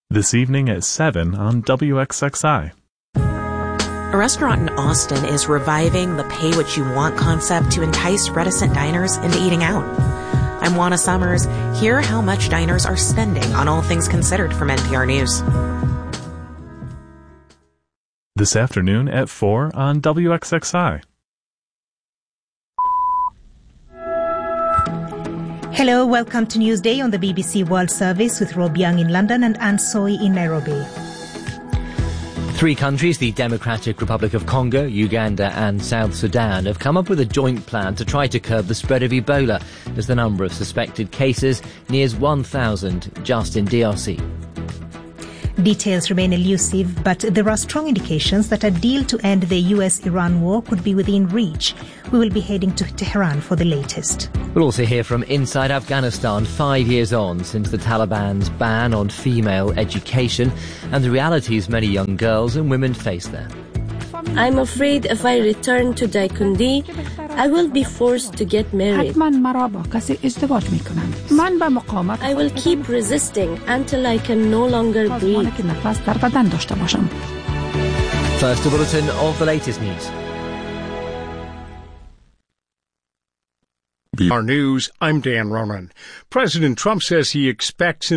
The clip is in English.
This evening at 7 on WXXI. A restaurant in Austin is reviving the pay-what-you-want concept to entice reticent diners into eating out. I'm Juana Summers. Hear how much diners are spending on All Things Considered from NPR News. This afternoon at 4 on WXXI. Hello, welcome to Newsday on the BBC World Service with Rob Young in London and Anne Soy in Nairobi. 3 countries, the Democratic Republic of Congo, Uganda and South Sudan, have come up with a joint plan to try to curb the spread of Ebola as the number of suspected cases nears 1,000 just in DRC. Details remain elusive, but there are strong indications that a deal to end the US-Iran war could be within reach. We will be heading to Tehran for the latest. We'll also hear from inside Afghanistan 5 years on since the Taliban's ban on female education and the realities many young girls and women face there. I'm afraid if I return to Daikundi, I will be forced to get married. I will keep resisting until I can no longer breathe. First, a bulletin of the latest news. Our news, I'm Dan Ronan. President Trump says he expects